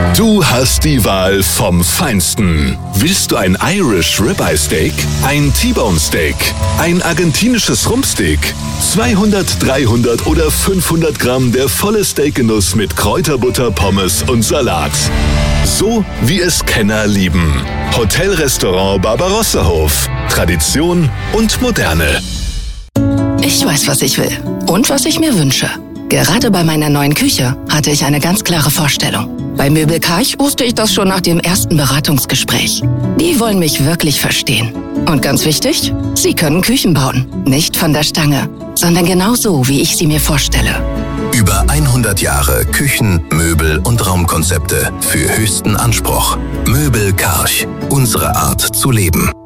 Du hast die Wahl vom Feinsten. Willst du ein Irish Ribeye Steak, ein T-Bone Steak, ein argentinisches Rumpsteak, 200, 300 oder 500 Gramm der volle Steakgenuss mit Kräuterbutter, Pommes und Salat? So wie es Kenner lieben. Hotelrestaurant Barbarossa-Hof. Tradition und Moderne. Ich weiß, was ich will und was ich mir wünsche. Gerade bei meiner neuen Küche hatte ich eine ganz klare Vorstellung. Bei Möbel Karch wusste ich das schon nach dem ersten Beratungsgespräch. Die wollen mich wirklich verstehen. Und ganz wichtig, sie können Küchen bauen. Nicht von der Stange, sondern genau so, wie ich sie mir vorstelle. Über 100 Jahre Küchen, Möbel und Raumkonzepte für höchsten Anspruch. Möbel Karch. Unsere Art zu leben.